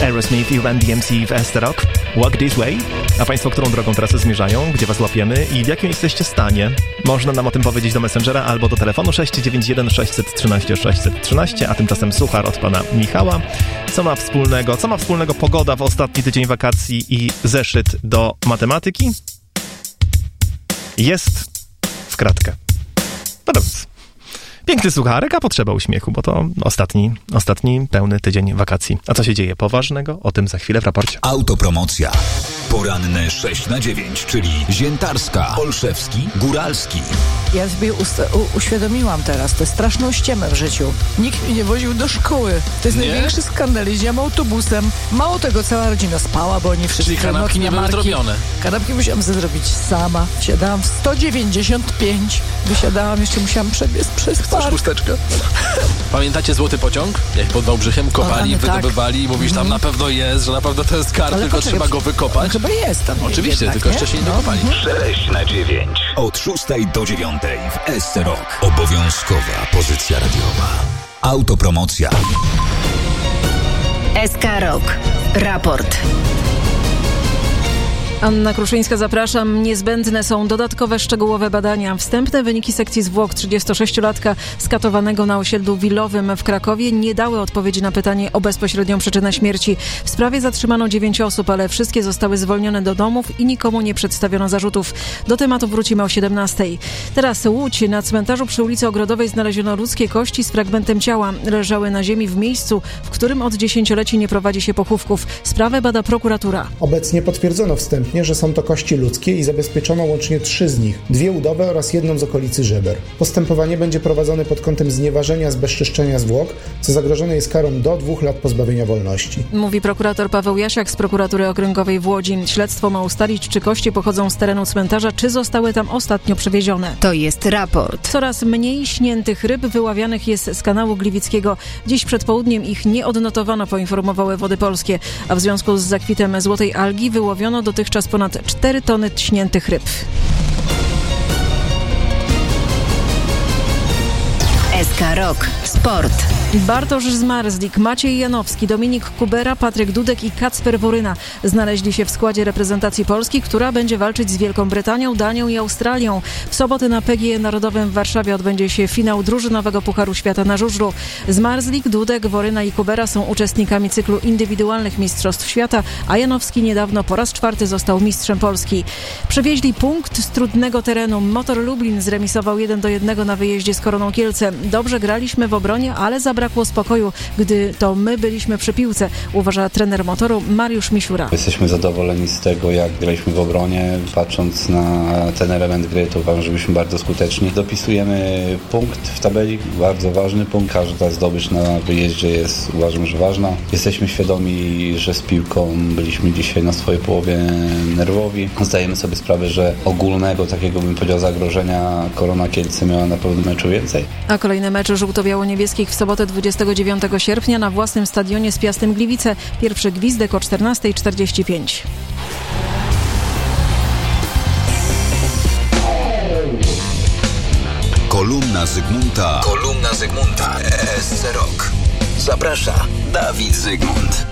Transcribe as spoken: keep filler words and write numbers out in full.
Aerosmith i Run D M C w S T Rock. Walk This Way. A Państwo którą drogą teraz zmierzają? Gdzie Was łapiemy? I w jakim jesteście stanie? Można nam o tym powiedzieć do Messengera albo do telefonu sześć dziewięć jeden sześć jeden trzy sześć jedna trzy, a tymczasem suchar od Pana Michała. Co ma wspólnego? Co ma wspólnego pogoda w ostatni tydzień wakacji i zeszyt do matematyki? Jest w kratkę. No dobrze. Piękny sucharek, a potrzeba uśmiechu, bo to ostatni, ostatni pełny tydzień wakacji. A co się dzieje poważnego? O tym za chwilę w raporcie. Autopromocja. Poranne sześć na dziewięć, czyli Ziętarska, Olszewski, Góralski. Ja sobie usta- u- uświadomiłam teraz tę straszną ściemę w życiu. Nikt mnie nie woził do szkoły. To jest Nie? największy skandal. Jeździłam autobusem. Mało tego, cała rodzina spała, bo oni wszyscy... Czyli kanapki nie były zrobione. Kanapki musiałam sobie zrobić sama. Wsiadałam w sto dziewięćdziesiąt pięć. Wysiadałam, jeszcze musiałam przebiec przez park. Chusteczkę. Pamiętacie Złoty Pociąg? Jak pod Wałbrzychem kopali, O, tak. wydobywali i mówisz, tam na pewno jest, że na pewno to jest skarb, Ale tylko poczekaj, trzeba go wykopać. Chyba jest tam. Oczywiście, jednak, tylko nie? jeszcze się nie No. dokopali. sześć na dziewięć. Od szóstej do dziewiątej w S C Rock. Obowiązkowa pozycja radiowa. Autopromocja. S K Rock. Raport. Anna Kruszyńska, zapraszam. Niezbędne są dodatkowe, szczegółowe badania. Wstępne wyniki sekcji zwłok trzydziestosześciolatka skatowanego na osiedlu Willowym w Krakowie nie dały odpowiedzi na pytanie o bezpośrednią przyczynę śmierci. W sprawie zatrzymano dziewięć osób, ale wszystkie zostały zwolnione do domów i nikomu nie przedstawiono zarzutów. Do tematu wrócimy o siedemnastej. Teraz Łódź. Na cmentarzu przy ulicy Ogrodowej znaleziono ludzkie kości z fragmentem ciała. Leżały na ziemi w miejscu, w którym od dziesięcioleci nie prowadzi się pochówków. Sprawę bada prokuratura. Obecnie potwierdzono wstępnie, że są to kości ludzkie i zabezpieczono łącznie trzy z nich, dwie udowe oraz jedną z okolicy żeber. Postępowanie będzie prowadzone pod kątem znieważenia zbezczeszczenia zwłok, co zagrożone jest karą do dwóch lat pozbawienia wolności. Mówi prokurator Paweł Jasiak z prokuratury okręgowej w Łodzi. Śledztwo ma ustalić, czy kości pochodzą z terenu cmentarza, czy zostały tam ostatnio przewiezione. To jest raport. Coraz mniej śniętych ryb wyławianych jest z kanału Gliwickiego. Dziś przed południem ich nie odnotowano, poinformowały Wody Polskie, a w związku z zakwitem złotej algi wyłowiono dotychczas ponad cztery tony śniętych ryb. S K Rock. Sport. Bartosz Zmarzlik, Maciej Janowski, Dominik Kubera, Patryk Dudek i Kacper Woryna znaleźli się w składzie reprezentacji Polski, która będzie walczyć z Wielką Brytanią, Danią i Australią. W sobotę na P G E Narodowym w Warszawie odbędzie się finał drużynowego Pucharu Świata na żużlu. Zmarzlik, Dudek, Woryna i Kubera są uczestnikami cyklu indywidualnych Mistrzostw Świata, a Janowski niedawno po raz czwarty został mistrzem Polski. Przywieźli punkt z trudnego terenu. Motor Lublin zremisował jeden do jednego na wyjeździe z Koroną Kielce. Dobrze graliśmy w obronie, ale zabrakło spokoju, gdy to my byliśmy przy piłce, uważa trener Motoru Mariusz Misiura. Jesteśmy zadowoleni z tego, jak graliśmy w obronie. Patrząc na ten element gry, to uważam, że byliśmy bardzo skuteczni. Dopisujemy punkt w tabeli, bardzo ważny punkt. Każda zdobycz na wyjeździe jest, uważam, że ważna. Jesteśmy świadomi, że z piłką byliśmy dzisiaj na swojej połowie nerwowi. Zdajemy sobie sprawę, że ogólnego takiego, bym powiedział, zagrożenia Korona Kielce miała na pewno meczu więcej. A kolejne mecze żółto-biało-niebieskich w sobotę dwudziestego dziewiątego sierpnia na własnym stadionie z Piastem Gliwice. Pierwszy gwizdek o czternasta czterdzieści pięć. Kolumna Zygmunta. Kolumna Zygmunta. S C Rock. Zaprasza Dawid Zygmunt.